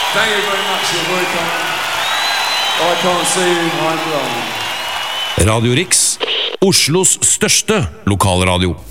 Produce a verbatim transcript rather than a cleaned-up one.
Thank you very much, you're very kind. I can't see you, I'm wrong. Radio Rix, Oslos største lokalradio.